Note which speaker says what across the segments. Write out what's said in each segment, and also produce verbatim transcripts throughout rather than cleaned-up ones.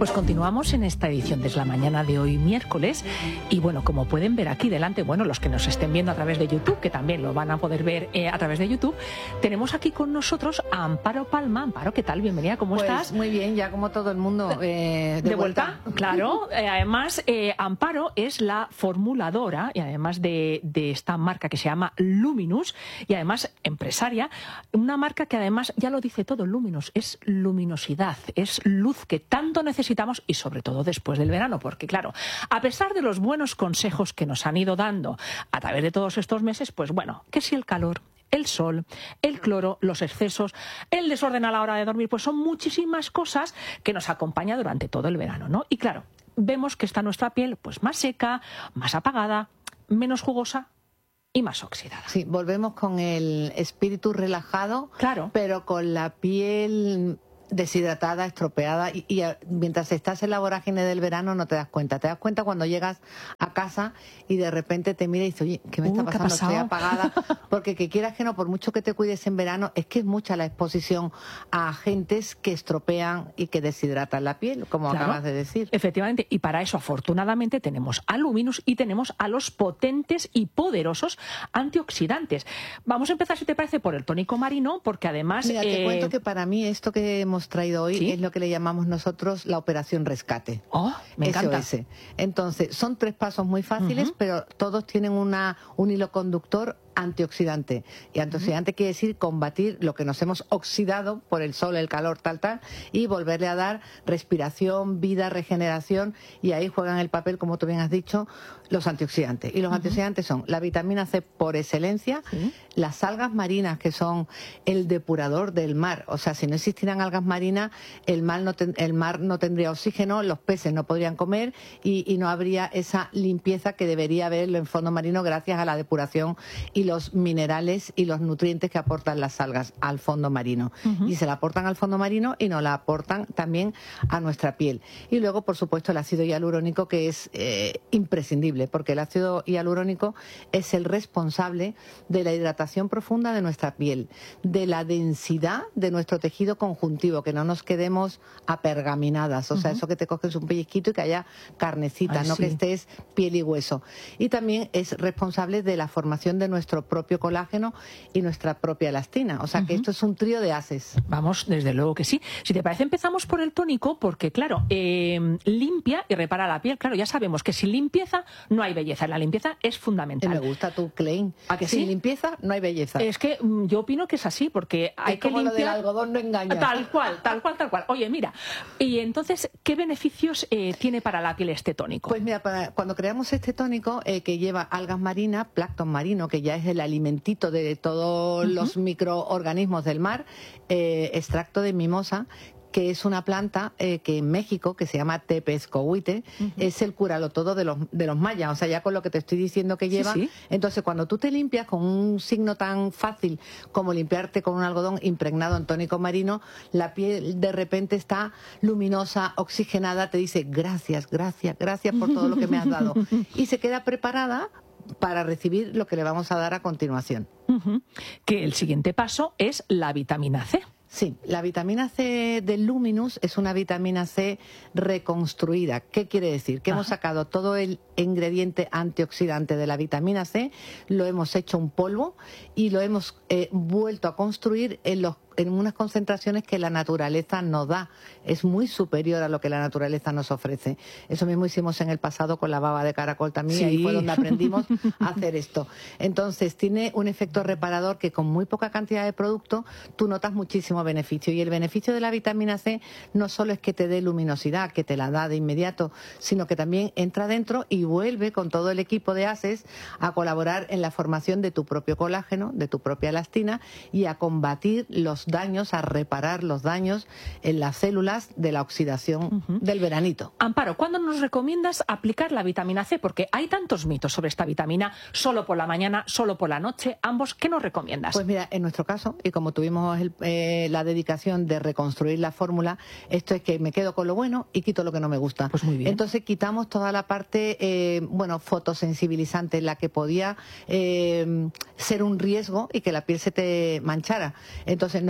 Speaker 1: Pues continuamos en esta edición de la mañana de hoy miércoles y bueno, como pueden ver aquí delante, bueno, los que nos estén viendo a través de YouTube, que también lo van a poder ver eh, a través de YouTube, tenemos aquí con nosotros a Amparo Palma. Amparo, ¿qué tal? Bienvenida, ¿cómo
Speaker 2: pues
Speaker 1: estás?
Speaker 2: Muy bien, ya como todo el mundo eh, de,
Speaker 1: de
Speaker 2: vuelta.
Speaker 1: vuelta. Claro, eh, además eh, Amparo es la formuladora y además de, de esta marca que se llama Luminous y además empresaria, una marca que además ya lo dice todo, Luminous, es luminosidad, es luz que tanto necesitamos y sobre todo después del verano, porque claro, a pesar de los buenos consejos que nos han ido dando a través de todos estos meses, pues bueno, que si el calor, el sol, el cloro, los excesos, el desorden a la hora de dormir, pues son muchísimas cosas que nos acompañan durante todo el verano, ¿no? Y claro, vemos que está nuestra piel pues más seca, más apagada, menos jugosa y más oxidada.
Speaker 2: Sí, volvemos con el espíritu relajado,
Speaker 1: claro,
Speaker 2: pero con la piel deshidratada, estropeada y, y mientras estás en la vorágine del verano no te das cuenta. Te das cuenta cuando llegas a casa y de repente te mira y dices, oye, ¿qué me está
Speaker 1: uh,
Speaker 2: pasando? Estoy apagada. Porque que quieras que no, por mucho que te cuides en verano, es que es mucha la exposición a agentes que estropean y que deshidratan la piel, como
Speaker 1: claro,
Speaker 2: acabas de decir.
Speaker 1: Efectivamente, y para eso afortunadamente tenemos a Luminous y tenemos a los potentes y poderosos antioxidantes. Vamos a empezar, si te parece, por el tónico marino, porque además...
Speaker 2: Mira, te
Speaker 1: eh...
Speaker 2: cuento que para mí esto que hemos traído hoy ¿sí? es lo que le llamamos nosotros la operación rescate.
Speaker 1: Oh, me encanta.
Speaker 2: S O S. Entonces, son tres pasos muy fáciles, uh-huh. pero todos tienen una, un hilo conductor antioxidante. Y antioxidante uh-huh. quiere decir combatir lo que nos hemos oxidado por el sol, el calor, tal, tal, y volverle a dar respiración, vida, regeneración, y ahí juegan el papel, como tú bien has dicho, los antioxidantes. Y los uh-huh. antioxidantes son la vitamina C por excelencia, uh-huh. las algas marinas, que son el depurador del mar. O sea, si no existieran algas marinas, el mar no, ten, el mar no tendría oxígeno, los peces no podrían comer y, y no habría esa limpieza que debería haber en el fondo marino gracias a la depuración y los minerales y los nutrientes que aportan las algas al fondo marino. Uh-huh. Y se la aportan al fondo marino y nos la aportan también a nuestra piel. Y luego, por supuesto, el ácido hialurónico, que es eh, imprescindible, porque el ácido hialurónico es el responsable de la hidratación profunda de nuestra piel, de la densidad de nuestro tejido conjuntivo, que no nos quedemos apergaminadas, o uh-huh. sea, eso que te coges un pellizquito y que haya carnecita, Ay, no sí. que estés piel y hueso. Y también es responsable de la formación de nuestro propio colágeno y nuestra propia elastina. O sea uh-huh. que esto es un trío de ases.
Speaker 1: Vamos, desde luego que sí. Si te parece, empezamos por el tónico, porque claro, eh, limpia y repara la piel. Claro, ya sabemos que sin limpieza no hay belleza. La limpieza es fundamental.
Speaker 2: Me gusta tu claim.
Speaker 1: ¿A que
Speaker 2: sin
Speaker 1: sí?
Speaker 2: limpieza no hay belleza.
Speaker 1: Es que mm, yo opino que es así, porque hay
Speaker 2: es
Speaker 1: que
Speaker 2: como
Speaker 1: limpiar.
Speaker 2: Lo del algodón no engaña.
Speaker 1: Tal cual, tal cual, tal cual. Oye, mira, y entonces, ¿qué beneficios eh, tiene para la piel este tónico?
Speaker 2: Pues mira, para, cuando creamos este tónico eh, que lleva algas marinas, plancton marino, que ya es el alimentito de todos uh-huh. los microorganismos del mar, eh, extracto de mimosa, que es una planta eh, que en México, que se llama tepezcohuite, uh-huh. es el curalotodo de los, de los mayas. O sea, ya con lo que te estoy diciendo que lleva. Sí, sí. Entonces, cuando tú te limpias con un signo tan fácil como limpiarte con un algodón impregnado en tónico marino, la piel de repente está luminosa, oxigenada, te dice gracias, gracias, gracias por todo lo que me has dado. Y se queda preparada para recibir lo que le vamos a dar a continuación.
Speaker 1: Uh-huh. Que el siguiente paso es la vitamina C.
Speaker 2: Sí, la vitamina C del Luminous es una vitamina C reconstruida. ¿Qué quiere decir? Que Ajá. hemos sacado todo el ingrediente antioxidante de la vitamina C, lo hemos hecho un polvo y lo hemos eh, vuelto a construir en los en unas concentraciones que la naturaleza nos da. Es muy superior a lo que la naturaleza nos ofrece. Eso mismo hicimos en el pasado con la baba de caracol también, sí. ahí fue donde aprendimos a hacer esto. Entonces, tiene un efecto reparador que con muy poca cantidad de producto tú notas muchísimo beneficio. Y el beneficio de la vitamina C no solo es que te dé luminosidad, que te la da de inmediato, sino que también entra dentro y vuelve con todo el equipo de ases a colaborar en la formación de tu propio colágeno, de tu propia elastina y a combatir los daños, a reparar los daños en las células de la oxidación uh-huh. del veranito.
Speaker 1: Amparo, ¿cuándo nos recomiendas aplicar la vitamina C? Porque hay tantos mitos sobre esta vitamina, solo por la mañana, solo por la noche, ambos, ¿qué nos recomiendas?
Speaker 2: Pues mira, en nuestro caso, y como tuvimos el, eh, la dedicación de reconstruir la fórmula, esto es que me quedo con lo bueno y quito lo que no me gusta.
Speaker 1: Pues muy bien.
Speaker 2: Entonces quitamos toda la parte, eh, bueno, fotosensibilizante, la que podía eh, ser un riesgo y que la piel se te manchara. Entonces nos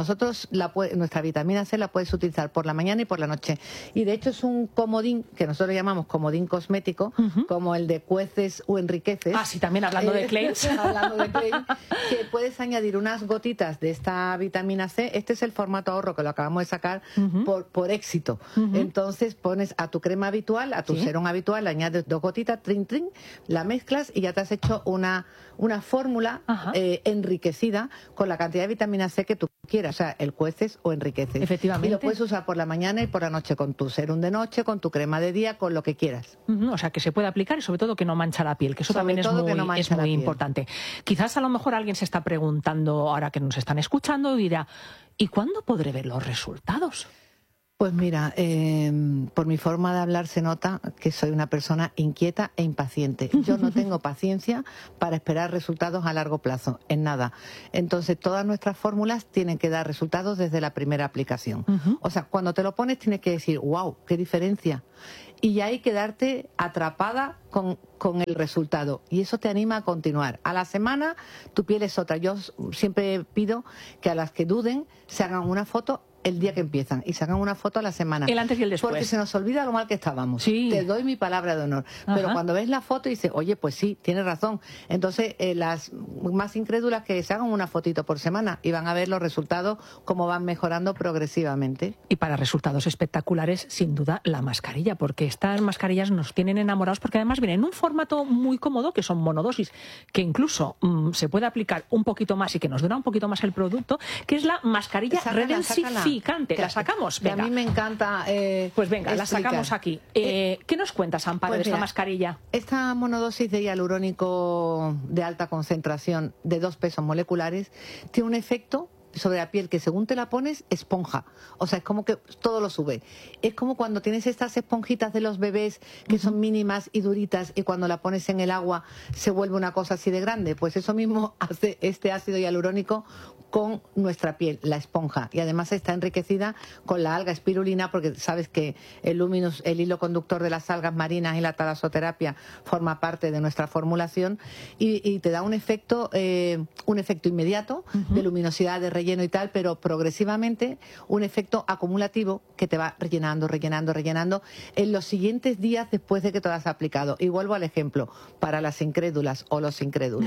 Speaker 2: nosotros la, nuestra vitamina C la puedes utilizar por la mañana y por la noche. Y de hecho es un comodín que nosotros llamamos comodín cosmético, uh-huh. como el de Cueces o Enriqueces.
Speaker 1: Ah, sí, también hablando eh, de claims.
Speaker 2: hablando de claims, que puedes añadir unas gotitas de esta vitamina C. Este es el formato ahorro que lo acabamos de sacar uh-huh. por, por éxito. Uh-huh. Entonces pones a tu crema habitual, a tu ¿Sí? serum habitual, le añades dos gotitas, trin, trin, la mezclas y ya te has hecho una, una fórmula eh, enriquecida con la cantidad de vitamina C que tú quieras, o sea, el Cueces o Enriqueces.
Speaker 1: Efectivamente.
Speaker 2: Y lo puedes usar por la mañana y por la noche con tu serum de noche, con tu crema de día, con lo que quieras.
Speaker 1: Uh-huh. O sea, que se puede aplicar y sobre todo que no mancha la piel, que eso
Speaker 2: sobre
Speaker 1: también es muy,
Speaker 2: no
Speaker 1: es muy importante. Quizás a lo mejor alguien se está preguntando, ahora que nos están escuchando, y dirá, ¿y cuándo podré ver los resultados?
Speaker 2: Pues mira, eh, por mi forma de hablar se nota que soy una persona inquieta e impaciente. Yo no tengo paciencia para esperar resultados a largo plazo, en nada. Entonces, todas nuestras fórmulas tienen que dar resultados desde la primera aplicación. Uh-huh. O sea, cuando te lo pones tienes que decir, wow, qué diferencia. Y ya hay que quedarte atrapada con, con el resultado. Y eso te anima a continuar. A la semana, tu piel es otra. Yo siempre pido que a las que duden se hagan una foto el día que empiezan y sacan una foto a la semana.
Speaker 1: El antes y el después.
Speaker 2: Porque se nos olvida lo mal que estábamos.
Speaker 1: Sí.
Speaker 2: Te doy mi palabra de honor. Ajá. Pero cuando ves la foto dices, oye, pues sí, tienes razón. Entonces, eh, las más incrédulas que se hagan una fotito por semana y van a ver los resultados, cómo van mejorando progresivamente.
Speaker 1: Y para resultados espectaculares, sin duda, la mascarilla, porque estas mascarillas nos tienen enamorados porque además vienen en un formato muy cómodo, que son monodosis, que incluso mmm, se puede aplicar un poquito más y que nos dura un poquito más el producto, que es la mascarilla redensificante. La sacamos, venga.
Speaker 2: A mí me encanta. Eh,
Speaker 1: pues venga, explicar. La sacamos aquí. Eh, ¿Qué nos cuentas, Amparo, pues de esta
Speaker 2: mira,
Speaker 1: mascarilla?
Speaker 2: Esta monodosis de hialurónico de alta concentración de dos pesos moleculares tiene un efecto sobre la piel que según te la pones, esponja. O sea, es como que todo lo sube. Es como cuando tienes estas esponjitas de los bebés que uh-huh. son mínimas y duritas y cuando la pones en el agua se vuelve una cosa así de grande. Pues eso mismo hace este ácido hialurónico con nuestra piel, la esponja. Y además está enriquecida con la alga espirulina porque sabes que el luminus, el hilo conductor de las algas marinas y la talasoterapia forma parte de nuestra formulación y, y te da un efecto, eh, un efecto inmediato uh-huh. de luminosidad, de relleno y tal, pero progresivamente un efecto acumulativo que te va rellenando, rellenando, rellenando en los siguientes días después de que te lo has aplicado. Y vuelvo al ejemplo, para las incrédulas o los incrédulos.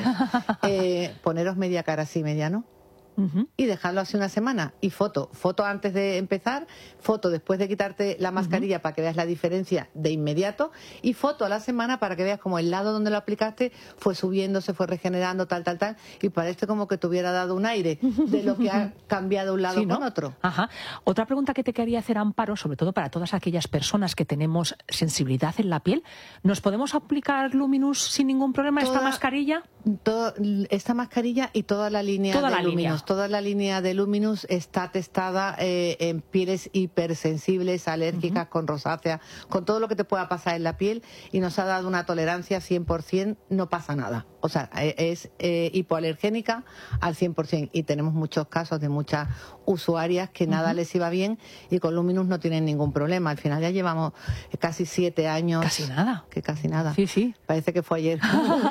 Speaker 2: eh, poneros media cara así, media no. Uh-huh. Y dejarlo así una semana. Y foto, foto antes de empezar, foto después de quitarte la mascarilla uh-huh. para que veas la diferencia de inmediato y foto a la semana para que veas como el lado donde lo aplicaste fue subiendo, se fue regenerando, tal, tal, tal, y parece como que te hubiera dado un aire de lo que ha cambiado un lado sí, ¿no? con otro.
Speaker 1: Ajá. Otra pregunta que te quería hacer, Amparo, sobre todo para todas aquellas personas que tenemos sensibilidad en la piel, ¿nos podemos aplicar Luminous sin ningún problema toda, esta mascarilla?
Speaker 2: Todo, esta mascarilla y toda la línea
Speaker 1: toda
Speaker 2: de
Speaker 1: la
Speaker 2: Luminous.
Speaker 1: Línea.
Speaker 2: Toda la línea de Luminous está testada eh, en pieles hipersensibles, alérgicas, uh-huh. con rosácea, con todo lo que te pueda pasar en la piel y nos ha dado una tolerancia cien por ciento, no pasa nada. O sea, es eh, hipoalergénica al cien por ciento y tenemos muchos casos de muchas usuarias que uh-huh. nada les iba bien y con Luminous no tienen ningún problema. Al final ya llevamos casi siete años.
Speaker 1: Casi nada.
Speaker 2: Que casi nada.
Speaker 1: Sí, sí.
Speaker 2: Parece que fue ayer.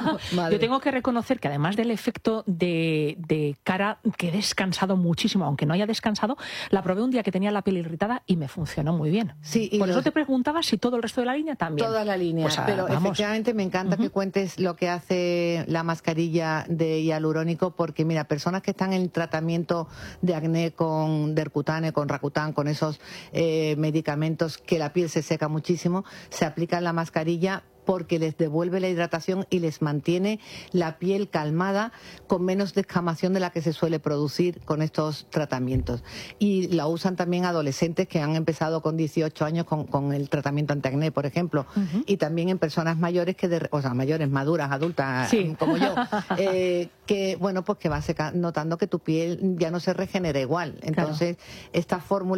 Speaker 1: Yo tengo que reconocer que además del efecto de, de cara que he descansado muchísimo, aunque no haya descansado, la probé un día que tenía la piel irritada y me funcionó muy bien.
Speaker 2: Sí, y
Speaker 1: Por
Speaker 2: los...
Speaker 1: eso te preguntaba si todo el resto de la línea también.
Speaker 2: Toda la línea,
Speaker 1: pues,
Speaker 2: pero
Speaker 1: vamos.
Speaker 2: efectivamente me encanta uh-huh. que cuentes lo que hace la mascarilla de hialurónico porque mira, personas que están en tratamiento de acné con Dercutane, con Rakutan, con esos eh, medicamentos que la piel se seca muchísimo, se aplican la mascarilla porque les devuelve la hidratación y les mantiene la piel calmada con menos descamación de la que se suele producir con estos tratamientos. Y la usan también adolescentes que han empezado con dieciocho años con, con el tratamiento antiacné, por ejemplo, uh-huh. y también en personas mayores, que de, o sea, mayores, maduras, adultas, sí. como yo, eh, que, bueno, pues que vas notando que tu piel ya no se regenera igual. Entonces, claro. esta fórmula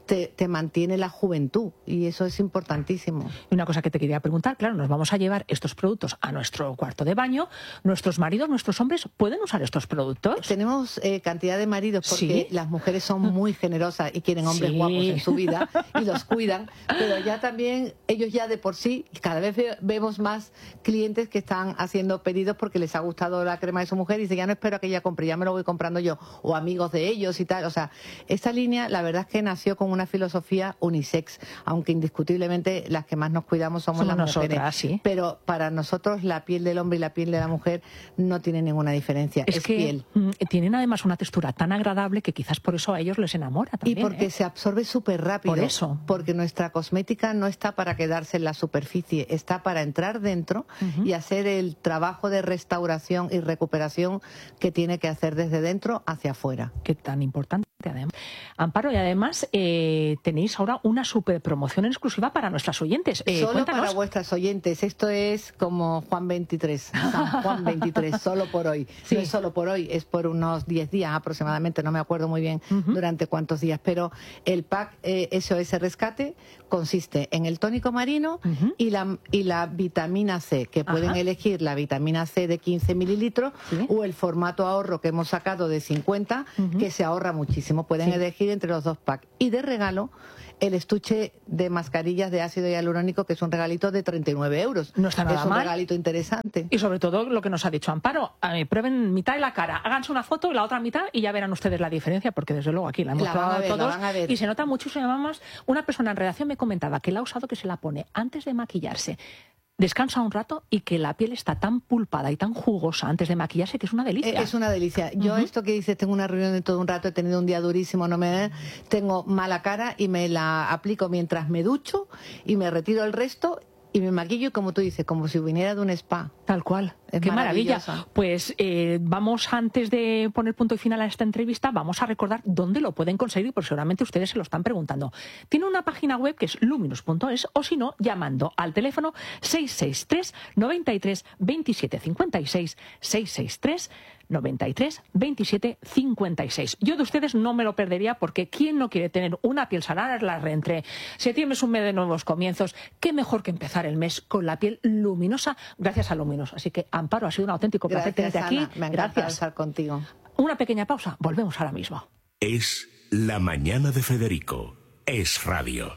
Speaker 2: te, te mantiene la juventud y eso es importantísimo.
Speaker 1: Y una cosa que te quería preguntar, claro, nos vamos a llevar estos productos a nuestro cuarto de baño. ¿Nuestros maridos, nuestros hombres pueden usar estos productos?
Speaker 2: Tenemos eh, cantidad de maridos porque ¿sí? las mujeres son muy generosas y quieren hombres sí. guapos en su vida y los cuidan, pero ya también ellos ya de por sí, cada vez ve, vemos más clientes que están haciendo pedidos porque les ha gustado la crema de su mujer y dicen, ya no espero a que ella compre, ya me lo voy comprando yo, o amigos de ellos y tal. O sea, esta línea la verdad es que nació con una filosofía unisex, aunque indiscutiblemente las que más nos cuidamos somos, somos las nosotras, mujeres. ¿Sí? Pero para nosotros la piel del hombre y la piel de la mujer no tiene ninguna diferencia.
Speaker 1: Es,
Speaker 2: es
Speaker 1: que
Speaker 2: piel.
Speaker 1: Tienen además una textura tan agradable que quizás por eso a ellos les enamora también.
Speaker 2: Y porque
Speaker 1: ¿eh?
Speaker 2: se absorbe súper rápido.
Speaker 1: Por eso.
Speaker 2: Porque nuestra cosmética no está para quedarse en la superficie, está para entrar dentro uh-huh. y hacer el trabajo de restauración y recuperación que tiene que hacer desde dentro hacia afuera.
Speaker 1: Qué tan importante además. Amparo, y además eh, tenéis ahora una super promoción exclusiva para nuestras oyentes. Eh,
Speaker 2: solo
Speaker 1: cuéntanos.
Speaker 2: Para vuestras oyentes. Esto es como Juan veintitrés, San Juan veintitrés, solo por hoy. Sí. No es solo por hoy, es por unos diez días aproximadamente, no me acuerdo muy bien uh-huh. durante cuántos días, pero el pack eh, S O S Rescate consiste en el tónico marino uh-huh. y, la, y la vitamina C, que pueden Ajá. elegir la vitamina C de quince mililitros ¿sí? o el formato ahorro que hemos sacado de cincuenta, uh-huh. que se ahorra muchísimo. Pueden sí. elegir entre los dos packs. Y de regalo, el estuche de mascarillas de ácido hialurónico, que es un regalito de treinta y nueve euros.
Speaker 1: No está nada
Speaker 2: mal. Es un
Speaker 1: mal.
Speaker 2: regalito interesante.
Speaker 1: Y sobre todo lo que nos ha dicho Amparo, eh, prueben mitad de la cara, háganse una foto y la otra mitad y ya verán ustedes la diferencia, porque desde luego aquí la hemos
Speaker 2: la
Speaker 1: probado
Speaker 2: ver,
Speaker 1: todos
Speaker 2: y
Speaker 1: se nota muchísimo más. Una persona en redacción me comentaba que la ha usado, que se la pone antes de maquillarse, descansa un rato y que la piel está tan pulpada y tan jugosa antes de maquillarse que es una delicia.
Speaker 2: Es una delicia. Yo uh-huh. esto que dices, tengo una reunión de todo un rato, he tenido un día durísimo, no me tengo mala cara y me la aplico mientras me ducho y me retiro el resto y me maquillo y, como tú dices, como si viniera de un spa.
Speaker 1: Tal cual. Es Qué maravilla. Pues eh, vamos, antes de poner punto y final a esta entrevista, vamos a recordar dónde lo pueden conseguir, porque seguramente ustedes se lo están preguntando. Tiene una página web que es luminous punto es, o si no, llamando al teléfono seis seis tres, noventa y tres, veintisiete cincuenta y seis, seis seis tres, noventa y tres, veintisiete cincuenta y seis. Yo de ustedes no me lo perdería, porque ¿quién no quiere tener una piel sana? La reentré. Septiembre es un mes de nuevos comienzos. Qué mejor que empezar el mes con la piel luminosa gracias a Luminous. Así que, Amparo, ha sido un auténtico placer tenerte aquí.
Speaker 2: Me encanta estar contigo.
Speaker 1: Una pequeña pausa. Volvemos ahora mismo.
Speaker 3: Es La Mañana de Federico. Es radio.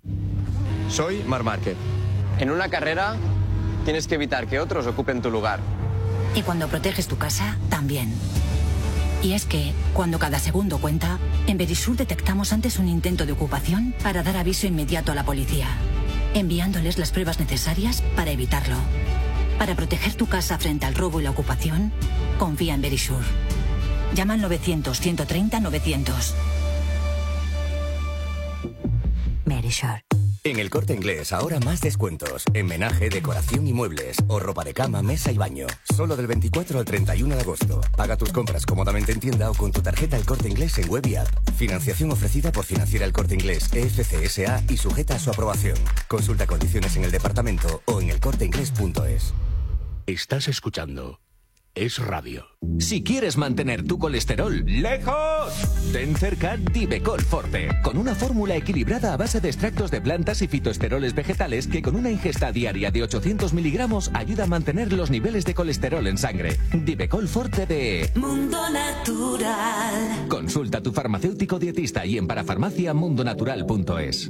Speaker 4: Soy Marc Márquez. En una carrera tienes que evitar que otros ocupen tu lugar.
Speaker 5: Y cuando proteges tu casa, también. Y es que, cuando cada segundo cuenta, en Verisur detectamos antes un intento de ocupación para dar aviso inmediato a la policía, enviándoles las pruebas necesarias para evitarlo. Para proteger tu casa frente al robo y la ocupación, confía en Verisur. Llama al novecientos, ciento treinta, novecientos. Verisur.
Speaker 6: En El Corte Inglés, ahora más descuentos. En menaje, decoración y muebles. O ropa de cama, mesa y baño. Solo del veinticuatro al treinta y uno de agosto. Paga tus compras cómodamente en tienda o con tu tarjeta El Corte Inglés en web y app. Financiación ofrecida por Financiera El Corte Inglés, E F C S A y sujeta a su aprobación. Consulta condiciones en el departamento o en el corte inglés punto es.
Speaker 3: Estás escuchando Es Radio.
Speaker 7: Si quieres mantener tu colesterol lejos, ten cerca Divecol Forte, con una fórmula equilibrada a base de extractos de plantas y fitoesteroles vegetales que con una ingesta diaria de ochocientos miligramos ayuda a mantener los niveles de colesterol en sangre. Divecol Forte de
Speaker 8: Mundo Natural.
Speaker 7: Consulta a tu farmacéutico dietista y en parafarmacia mundo natural punto es.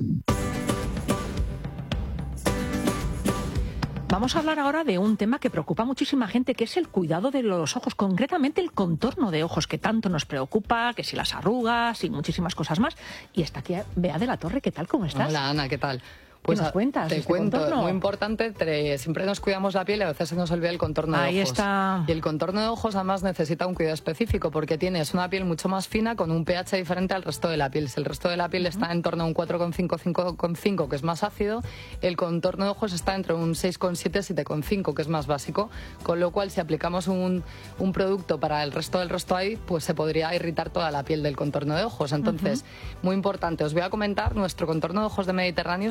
Speaker 1: Vamos a hablar ahora de un tema que preocupa a muchísima gente, que es el cuidado de los ojos, concretamente el contorno de ojos, que tanto nos preocupa, que si las arrugas y muchísimas cosas más. Y está aquí Bea de la Torre. ¿Qué tal? ¿Cómo estás?
Speaker 9: Hola, Ana, ¿qué tal?
Speaker 1: Pues ¿qué nos cuentas?
Speaker 9: Te
Speaker 1: este
Speaker 9: cuento,
Speaker 1: contorno?
Speaker 9: Muy importante, te, siempre nos cuidamos la piel y a veces se nos olvida el contorno de
Speaker 1: Ahí
Speaker 9: ojos.
Speaker 1: está.
Speaker 9: Y el contorno de ojos además necesita un cuidado específico porque tienes una piel mucho más fina con un pH diferente al resto de la piel. Si el resto de la piel está en torno a un cuatro coma cinco, cinco coma cinco, que es más ácido, el contorno de ojos está entre un seis coma siete, siete coma cinco, que es más básico. Con lo cual, si aplicamos un, un producto para el resto del rostro ahí, pues se podría irritar toda la piel del contorno de ojos. Entonces, uh-huh. muy importante, os voy a comentar, nuestro contorno de ojos de Mediterráneos además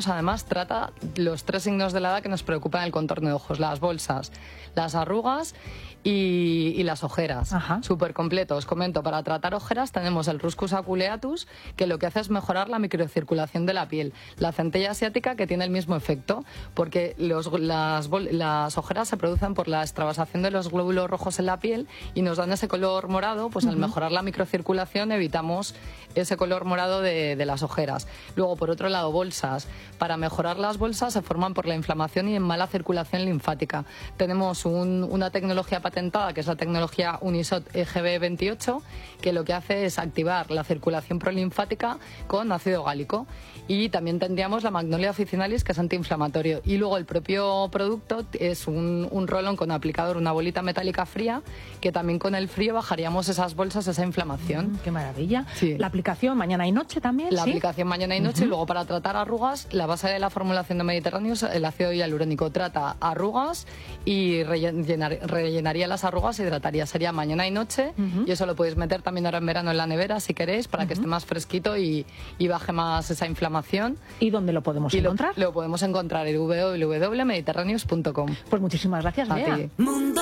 Speaker 9: nos trata los tres signos de la edad que nos preocupan en el contorno de ojos: las bolsas, las arrugas y, y las ojeras. Súper completo. Os comento, para tratar ojeras tenemos el Ruscus aculeatus, que lo que hace es mejorar la microcirculación de la piel. La centella asiática, que tiene el mismo efecto, porque los, las, las ojeras se producen por la extravasación de los glóbulos rojos en la piel y nos dan ese color morado. Pues uh-huh. al mejorar la microcirculación evitamos ese color morado de, de las ojeras. Luego, por otro lado, bolsas. Para mejorar las bolsas se forman por la inflamación y en mala circulación linfática. Tenemos un, una tecnología patentada, que es la tecnología Unisot E G B veintiocho, que lo que hace es activar la circulación prolinfática con ácido gálico. Y también tendríamos la Magnolia officinalis, que es antiinflamatorio. Y luego el propio producto es un, un rolón con aplicador, una bolita metálica fría, que también con el frío bajaríamos esas bolsas, esa inflamación.
Speaker 1: Mm, ¡Qué maravilla!
Speaker 9: Sí.
Speaker 1: La aplicación mañana y noche también,
Speaker 9: La
Speaker 1: ¿sí?
Speaker 9: aplicación mañana y noche. Uh-huh. Y luego, para tratar arrugas, la base de la formulación de Mediterráneo es el ácido hialurónico. Trata arrugas y rellenar, rellenaría las arrugas, hidrataría. Sería mañana y noche. Uh-huh. Y eso lo podéis meter también ahora en verano en la nevera, si queréis, para uh-huh. que esté más fresquito y, y baje más esa inflamación.
Speaker 1: ¿Y dónde lo podemos
Speaker 9: y
Speaker 1: encontrar?
Speaker 9: Lo, lo podemos encontrar en w w w punto mediterráneos punto com.
Speaker 1: Pues muchísimas gracias,
Speaker 9: a
Speaker 1: Bea.
Speaker 9: ti.
Speaker 8: Mundo